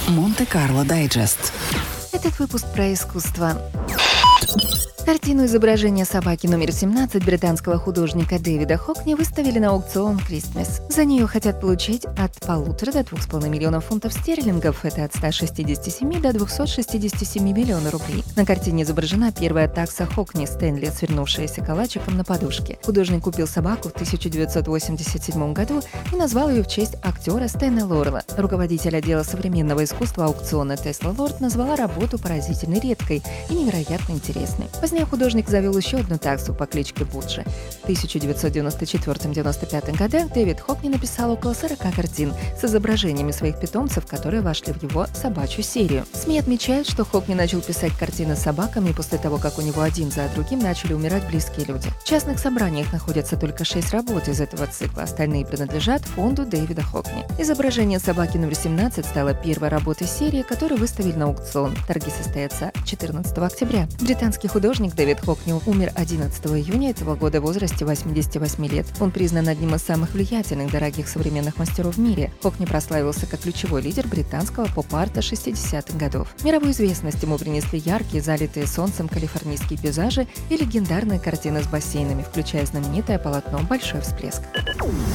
Монте-Карло Дайджест. Этот выпуск про искусство. Картину «Изображение собаки номер 17» британского художника Дэвида Хокни выставили на аукцион Christmas. За нее хотят получить от 1,5 до 2,5 миллиона фунтов стерлингов, это от 167 до 267 миллионов рублей. На картине изображена первая такса Хокни Стэнли, свернувшаяся калачиком на подушке. Художник купил собаку в 1987 году и назвал ее в честь актера Стэна Лорела. Руководитель отдела современного искусства аукциона Тесла Лорд назвала работу поразительно редкой и невероятно интересной. Позднее художник завел еще одну таксу по кличке Буджи. В 1994-95 годах Дэвид Хокни написал около 40 картин с изображениями своих питомцев, которые вошли в его собачью серию. СМИ отмечают, что Хокни начал писать картины с собаками после того, как у него один за другим начали умирать близкие люди. В частных собраниях находятся только 6 работ из этого цикла, остальные принадлежат фонду Дэвида Хокни. Изображение собаки номер 17 стало первой работой серии, которую выставили на аукцион. Торги состоятся 14 октября. Британский художник Дэвид Хокни умер 11 июня этого года в возрасте 88 лет. Он признан одним из самых влиятельных, дорогих современных мастеров в мире. Хокни прославился как ключевой лидер британского поп-арта 60-х годов. Мировую известность ему принесли яркие, залитые солнцем калифорнийские пейзажи и легендарные картины с бассейнами, включая знаменитое полотно «Большой всплеск».